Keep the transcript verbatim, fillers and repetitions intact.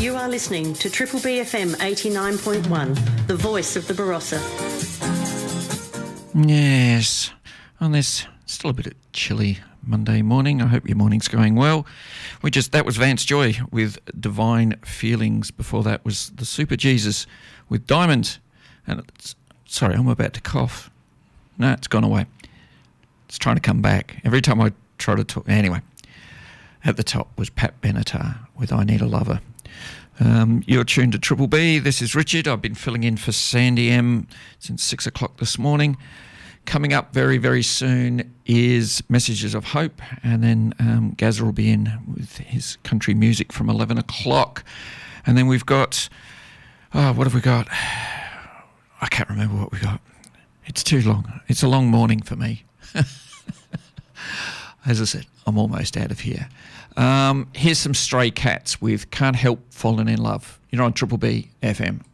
You are listening to Triple B F M eighty-nine point one, the voice of the Barossa. Yes, on this still a bit of chilly Monday morning. I hope your morning's going well. We just that was Vance Joy with Divine Feelings. Before that was the Super Jesus with Diamond. And it's, sorry, I'm about to cough. No, it's gone away. It's trying to come back. Every time I try to talk. Anyway, at the top was Pat Benatar with I Need a Lover. Um, you're tuned to Triple B. This is Richard. I've been filling in for Sandy M since six o'clock this morning. Coming up very, very soon is Messages of Hope, and then um, Gazza will be in with his country music from eleven o'clock. And then we've got, oh, what have we got? I can't remember what we got. It's too long. It's a long morning for me. As I said, I'm almost out of here. Um, here's some Stray Cats with Can't Help Falling in Love. You're on Triple B F M.